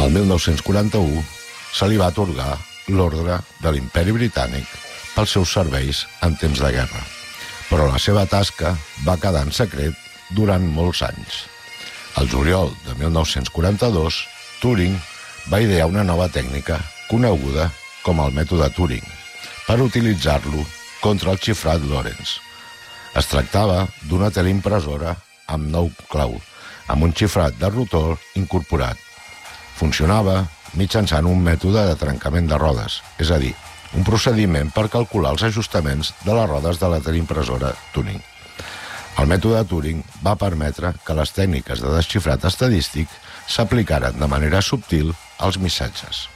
El 1941 se li va atorgar l'Ordre de l'Imperi Britànic pels seus serveis en temps de guerra, però la seva tasca va quedar en secret durant molts anys. Al juliol de 1942, Turing va idear una nova tècnica coneguda com el mètode Turing per utilitzar-lo contra el xifrat Lorentz. Es tractava d'una teleimpressora amb nou clau, amb un xifrat de rotor incorporat. Funcionava mitjançant un mètode de trencament de rodes, és a dir, un procediment per calcular els ajustaments de les rodes de la teleimpressora Turing. El mètode Turing va permetre que les tècniques de desxifrat estadístic s'aplicaren de manera subtil als missatges.